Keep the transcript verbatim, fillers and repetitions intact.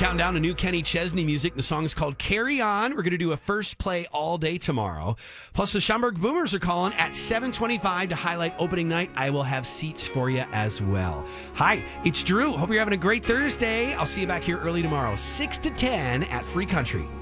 Counting down to new Kenny Chesney music. The song is called Carry On. We're going to do a first play all day tomorrow. Plus, the Schaumburg Boomers are calling at seven twenty-five to highlight opening night. I will have seats for you as well. Hi, it's Drew. Hope you're having a great Thursday. I'll see you back here early tomorrow, six to ten at Free Country.